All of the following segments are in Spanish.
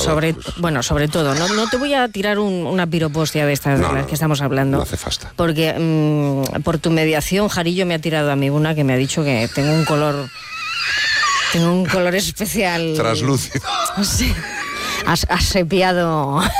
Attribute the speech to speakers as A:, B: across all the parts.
A: sobre todo. No te voy a tirar una piropostia de estas de las que estamos hablando.
B: No hace falta.
A: Porque por tu mediación, Jarillo me ha tirado a mí una que me ha dicho que tengo un color especial.
B: Traslúcido.
A: Sí. Asepiado.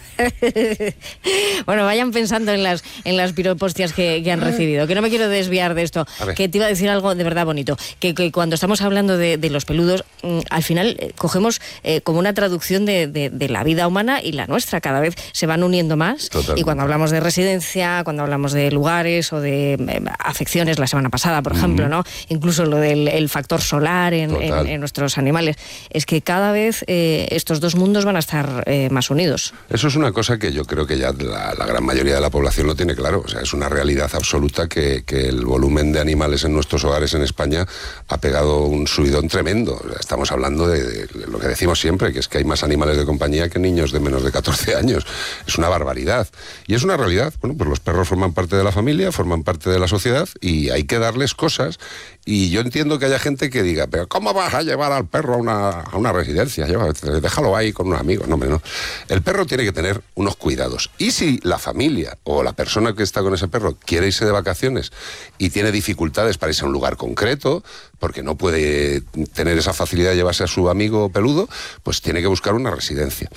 A: Bueno, vayan pensando en las piropostias que han recibido, que no me quiero desviar de esto, que te iba a decir algo de verdad bonito, que cuando estamos hablando de los peludos, al final cogemos como una traducción de la vida humana y la nuestra, cada vez se van uniendo más.
B: Totalmente.
A: Y cuando hablamos de residencia, cuando hablamos de lugares o de afecciones, la semana pasada, por ejemplo, ¿no? Incluso lo del factor solar en nuestros animales, es que cada vez estos dos mundos van a estar más unidos.
B: Eso es una cosa que yo creo que ya la gran mayoría de la población lo tiene claro. O sea, es una realidad absoluta que el volumen de animales en nuestros hogares en España ha pegado un subidón tremendo. O sea, estamos hablando de lo que decimos siempre, que es que hay más animales de compañía que niños de menos de 14 años. Es una barbaridad. Y es una realidad. Bueno, pues los perros forman parte de la familia, forman parte de la sociedad y hay que darles cosas. Y yo entiendo que haya gente que diga, pero ¿cómo vas a llevar al perro a una residencia? Déjalo ahí con un amigo. No, no. El perro tiene que tener unos cuidados. Y si la familia o la persona que está con ese perro quiere irse de vacaciones y tiene dificultades para irse a un lugar concreto, porque no puede tener esa facilidad de llevarse a su amigo peludo, pues tiene que buscar una residencia.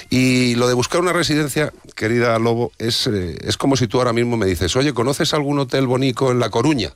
B: Y lo de buscar una residencia, querida Lobo, es como si tú ahora mismo me dices, oye, ¿conoces algún hotel bonito en La Coruña?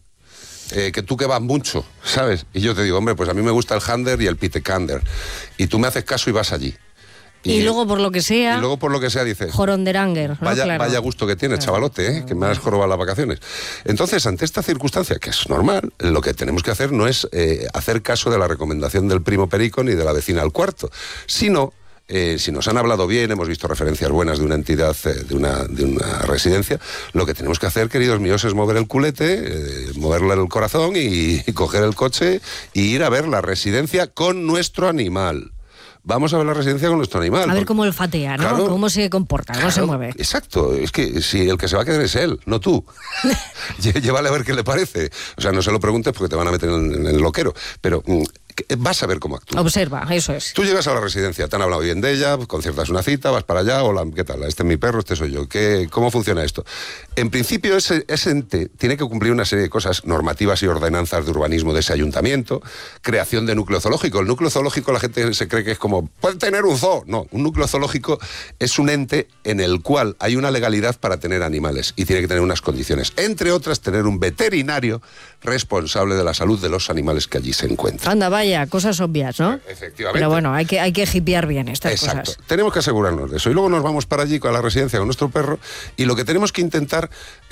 B: Que tú que vas mucho, ¿sabes? Y yo te digo, hombre, pues a mí me gusta el Hander y el Pitecander. Y tú me haces caso y vas allí.
A: Y luego por lo que sea
B: dices,
A: Joronderanger, ¿no?
B: Vaya gusto que tienes, chavalote, que me has jorobado las vacaciones. Entonces, ante esta circunstancia, que es normal, lo que tenemos que hacer no es hacer caso de la recomendación del primo Perico ni de la vecina al cuarto, sino, si nos han hablado bien, hemos visto referencias buenas de una entidad, de una residencia, lo que tenemos que hacer, queridos míos, es mover el culete, moverle el corazón y coger el coche e ir a ver la residencia con nuestro animal. Vamos a ver la residencia con nuestro animal.
A: A ver cómo olfatea, ¿no? Claro, cómo se comporta, cómo se mueve.
B: Exacto, es que si el que se va a quedar es él, no tú. Llévale a ver qué le parece. O sea, no se lo preguntes porque te van a meter en el loquero, pero vas a ver cómo actúa.
A: Observa, eso es.
B: Tú llegas a la residencia, te han hablado bien de ella, conciertas una cita, vas para allá, hola, ¿qué tal? Este es mi perro, este soy yo. ¿Cómo funciona esto? En principio, ese ente tiene que cumplir una serie de cosas normativas y ordenanzas de urbanismo de ese ayuntamiento, creación de núcleo zoológico. El núcleo zoológico la gente se cree que es como, puede tener un zoo. No, un núcleo zoológico es un ente en el cual hay una legalidad para tener animales y tiene que tener unas condiciones. Entre otras, tener un veterinario responsable de la salud de los animales que allí se encuentran.
A: Anda, vaya, cosas obvias, ¿no?
B: Efectivamente.
A: Pero bueno, hay que hipear bien estas cosas.
B: Tenemos que asegurarnos de eso. Y luego nos vamos para allí con la residencia con nuestro perro y lo que tenemos que intentar,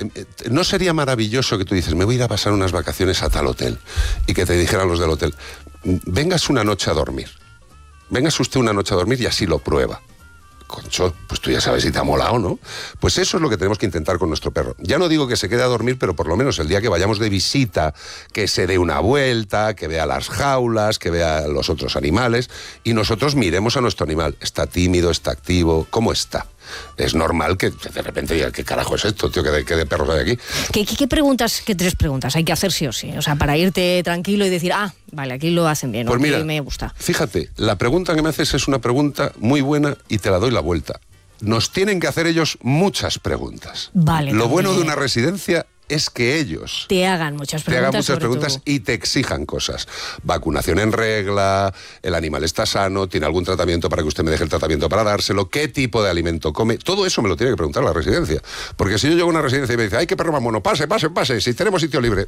B: ¿no sería maravilloso que tú dices, me voy a ir a pasar unas vacaciones a tal hotel? Y que te dijeran los del hotel, vengas una noche a dormir. Vengas usted una noche a dormir y así lo prueba. Concho, pues tú ya sabes si te ha molado, ¿no? Pues eso es lo que tenemos que intentar con nuestro perro. Ya no digo que se quede a dormir, pero por lo menos el día que vayamos de visita, que se dé una vuelta, que vea las jaulas, que vea los otros animales, y nosotros miremos a nuestro animal. ¿Está tímido? ¿Está activo? ¿Cómo está? Es normal que de repente diga, ¿qué carajo es esto, tío? ¿Qué de perros hay aquí?
A: ¿Qué preguntas, qué tres preguntas hay que hacer sí o sí? O sea, para irte tranquilo y decir, vale, aquí lo hacen bien,
B: pues mira,
A: aquí me gusta.
B: Fíjate, la pregunta que me haces es una pregunta muy buena y te la doy la vuelta. Nos tienen que hacer ellos muchas preguntas.
A: Vale.
B: Lo bueno de una residencia es que ellos
A: te hagan muchas preguntas
B: y te exijan cosas. Vacunación en regla, el animal está sano, tiene algún tratamiento para que usted me deje el tratamiento para dárselo, qué tipo de alimento come, todo eso me lo tiene que preguntar la residencia. Porque si yo llego a una residencia y me dice, ay, qué perro más mono, pase, si tenemos sitio libre,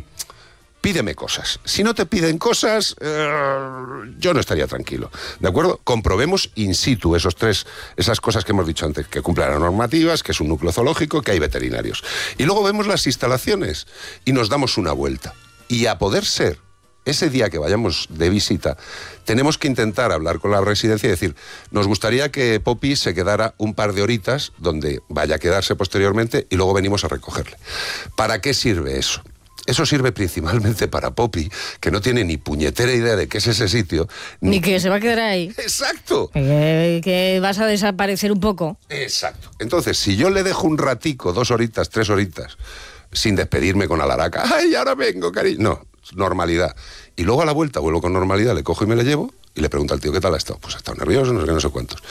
B: pídeme cosas. Si no te piden cosas, yo no estaría tranquilo. ¿De acuerdo? Comprobemos in situ esas cosas que hemos dicho antes, que cumplan las normativas, que es un núcleo zoológico, que hay veterinarios. Y luego vemos las instalaciones y nos damos una vuelta. Y a poder ser, ese día que vayamos de visita, tenemos que intentar hablar con la residencia y decir, nos gustaría que Poppy se quedara un par de horitas donde vaya a quedarse posteriormente y luego venimos a recogerle. ¿Para qué sirve eso? Eso sirve principalmente para Poppy, que no tiene ni puñetera idea de qué es ese sitio.
A: Ni que se va a quedar ahí.
B: ¡Exacto!
A: Que vas a desaparecer un poco.
B: Exacto. Entonces, si yo le dejo un ratico, 2 horitas, 3 horitas, sin despedirme con alaraca, ¡ay, ahora vengo, cariño! No, normalidad. Y luego a la vuelta vuelvo con normalidad, le cojo y me le llevo, y le pregunto al tío, ¿qué tal ha estado? Pues ha estado nervioso, no sé qué, no sé cuántos.